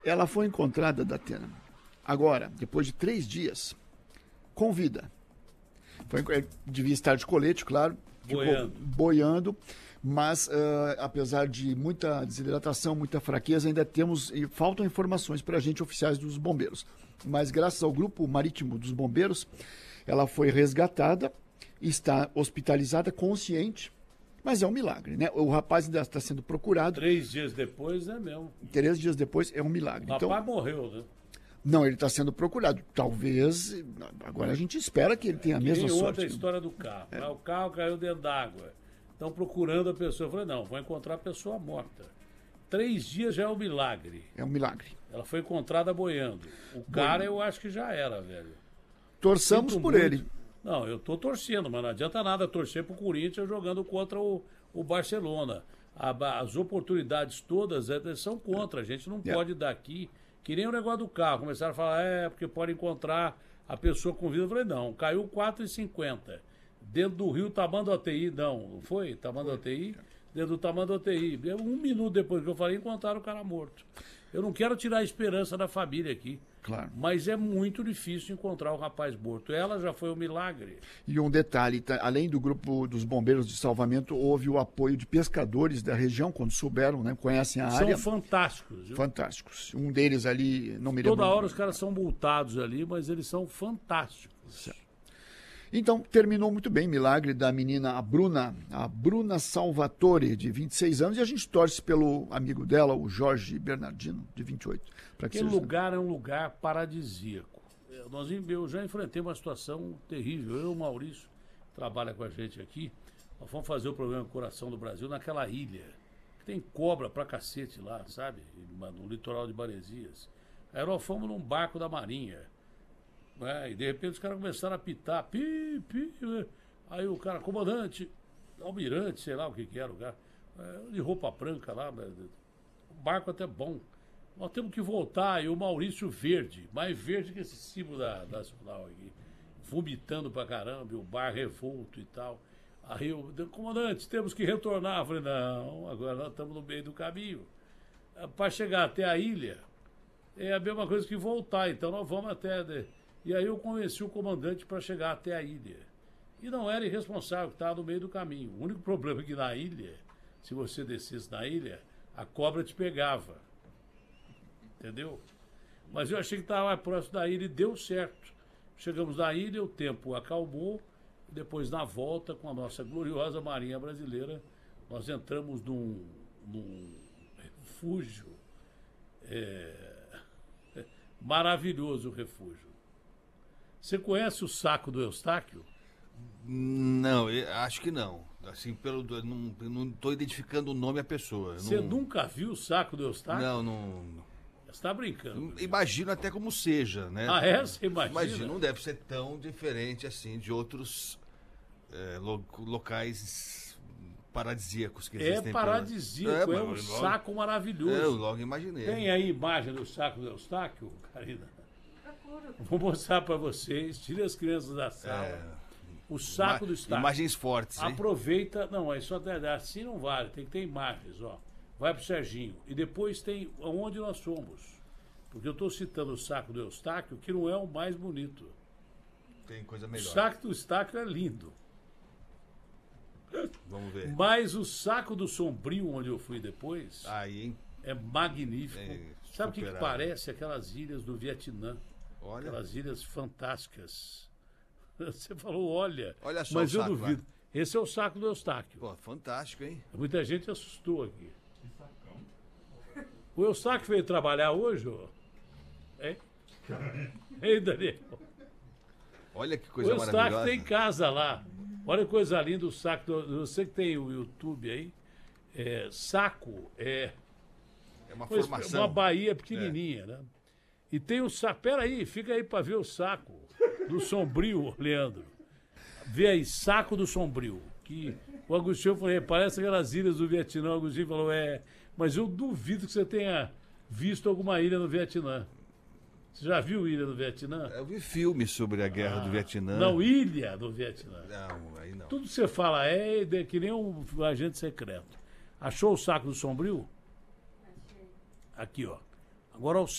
Ela foi encontrada, Datena, agora, depois de 3 dias, com vida. Devia estar de colete, claro, boiando, mas apesar de muita desidratação, muita fraqueza, ainda faltam informações para a gente, oficiais dos bombeiros. Mas graças ao grupo marítimo dos bombeiros, ela foi resgatada, está hospitalizada, consciente, mas é um milagre, né? O rapaz ainda está sendo procurado. 3 dias depois é mesmo. 3 dias depois é um milagre. O rapaz morreu, né? Não, ele está sendo procurado. Talvez, agora a gente espera que ele tenha a mesma sorte. E outra história do carro. O carro caiu dentro d'água. Estão procurando a pessoa. Eu falei, não, vou encontrar a pessoa morta. 3 dias já é um milagre. É um milagre. Ela foi encontrada boiando. O cara, eu acho que já era, velho. Torçamos por ele. Não, eu tô torcendo, mas não adianta nada torcer pro Corinthians jogando contra o Barcelona. As oportunidades todas são contra. A gente não pode dar aqui, que nem o negócio do carro. Começaram a falar, porque pode encontrar a pessoa com vida. Eu falei, não, caiu 4,50. Dentro do rio Tamanduateí, não foi? Tamanduateí? Dentro do Tamanduateí. 1 minuto depois que eu falei, encontraram o cara morto. Eu não quero tirar a esperança da família aqui. Claro. Mas é muito difícil encontrar o rapaz morto. Ela já foi um milagre. E um detalhe, além do grupo dos bombeiros de salvamento, houve o apoio de pescadores da região, quando souberam, né? Conhecem a área. São fantásticos. Viu? Fantásticos. Um deles ali, não me lembro. Toda hora os caras são multados ali, mas eles são fantásticos. Certo. Então, terminou muito bem, milagre da menina, a Bruna Salvatore, de 26 anos, e a gente torce pelo amigo dela, o Jorge Bernardino, de 28. Aquele lugar é um lugar paradisíaco. Eu já enfrentei uma situação terrível. Eu e o Maurício, que trabalha com a gente aqui, nós fomos fazer o programa Coração do Brasil naquela ilha, que tem cobra pra cacete lá, sabe? No litoral de Maresias. Aí nós fomos num barco da Marinha. E de repente os caras começaram a apitar, aí o cara, comandante, almirante, sei lá o que era o cara, de roupa branca lá, o barco até bom. Nós temos que voltar, e o Maurício verde, mais verde que esse símbolo da Nacional aqui, vomitando pra caramba, e o bar revolto e tal. Aí eu, comandante, temos que retornar. Eu falei, não, agora nós estamos no meio do caminho. Para chegar até a ilha, é a mesma coisa que voltar, então nós vamos até... E aí eu convenci o comandante para chegar até a ilha. E não era irresponsável, que estava no meio do caminho. O único problema é que na ilha, se você descesse na ilha, a cobra te pegava. Entendeu? Mas eu achei que estava mais próximo da ilha e deu certo. Chegamos na ilha, o tempo acalmou, e depois na volta, com a nossa gloriosa Marinha Brasileira, nós entramos num refúgio, maravilhoso o refúgio. Você conhece o saco do Eustáquio? Não, acho que não. Assim, não estou identificando o nome da pessoa. Você nunca viu o saco do Eustáquio? Não. Você está brincando. Imagino até como seja, né? Ah, é? Você imagina? Imagino, não deve ser tão diferente assim de outros locais paradisíacos que existem. É paradisíaco, é um saco maravilhoso. Eu logo imaginei. Tem aí imagem do saco do Eustáquio, Karina? Vou mostrar para vocês. Tire as crianças da sala. O saco do Eustáquio. Imagens fortes, hein? Aproveita. Não, é só assim não vale. Tem que ter imagens, ó. Vai pro Serginho. E depois tem onde nós fomos. Porque eu estou citando o saco do Eustáquio, que não é o mais bonito. Tem coisa melhor. O saco do Eustáquio é lindo. Vamos ver. Mas o saco do Sombrio, onde eu fui depois, aí, hein? É magnífico. Sabe o que parece? Aquelas ilhas do Vietnã. Olha. Aquelas ilhas fantásticas. Você falou, olha só, mas eu duvido. Lá. Esse é o saco do Eustáquio. Pô, fantástico, hein? Muita gente assustou aqui. O Eustáquio veio trabalhar hoje, ó. Hein? Ei, Daniel. Olha que coisa maravilhosa. O Eustáquio tem casa lá. Olha que coisa linda o saco. Você que tem o YouTube aí. Saco é uma formação. Uma baía pequenininha, né? E tem o saco. Peraí, fica aí para ver o saco do Sombrio, Leandro. Vê aí, saco do Sombrio. Que o Agostinho falou, parece aquelas ilhas do Vietnã. O Agostinho falou, mas eu duvido que você tenha visto alguma ilha no Vietnã. Você já viu ilha no Vietnã? Eu vi filmes sobre a guerra do Vietnã. Não, ilha do Vietnã. Não, aí não. Tudo que você fala é que nem um agente secreto. Achou o saco do Sombrio? Aqui, ó. Agora o